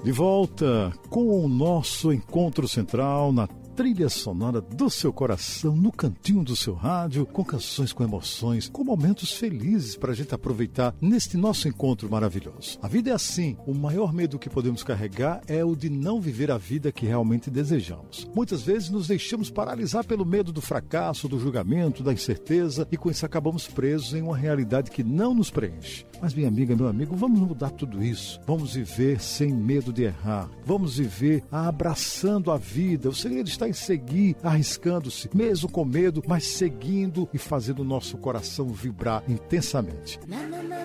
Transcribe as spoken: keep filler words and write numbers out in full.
De volta com o nosso encontro central na trilha sonora do seu coração, no cantinho do seu rádio, com canções com emoções, com momentos felizes para a gente aproveitar neste nosso encontro maravilhoso. A vida é assim, o maior medo que podemos carregar é o de não viver a vida que realmente desejamos. Muitas vezes nos deixamos paralisar pelo medo do fracasso, do julgamento, da incerteza, e com isso acabamos presos em uma realidade que não nos preenche. Mas minha amiga, meu amigo, vamos mudar tudo isso. Vamos viver sem medo de errar. Vamos viver abraçando a vida. O segredo está em seguir, arriscando-se, mesmo com medo, mas seguindo e fazendo o nosso coração vibrar intensamente.